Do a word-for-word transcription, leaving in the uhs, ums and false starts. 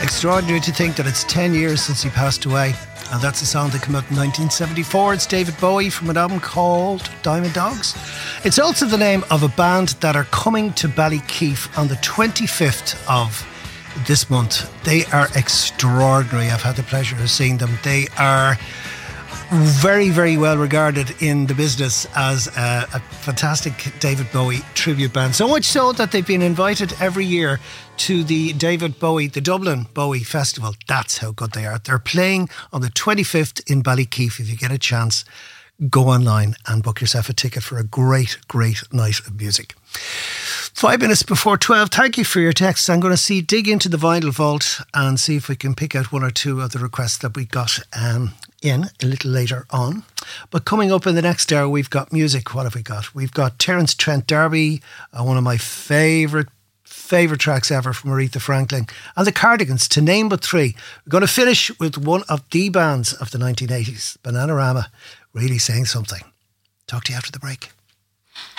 Extraordinary to think that it's ten years since he passed away. And that's a song that came out in nineteen seventy-four. It's David Bowie from an album called Diamond Dogs. It's also the name of a band that are coming to Ballykeefe on the twenty-fifth of this month. They are extraordinary. I've had the pleasure of seeing them. They are very, very well regarded in the business as a, a fantastic David Bowie tribute band. So much so that they've been invited every year to the David Bowie, the Dublin Bowie Festival. That's how good they are. They're playing on the twenty-fifth in Ballykeefe. If you get a chance, go online and book yourself a ticket for a great, great night of music. Five minutes before twelve. Thank you for your texts. I'm going to see, dig into the vinyl vault and see if we can pick out one or two of the requests that we got um, in a little later on. But coming up in the next hour, we've got music. What have we got? We've got Terence Trent D'Arby, uh, one of my favourite favourite tracks ever from Aretha Franklin, and the Cardigans, to name but three. We're going to finish with one of the bands of the nineteen eighties, Bananarama, really saying something. Talk to you after the break.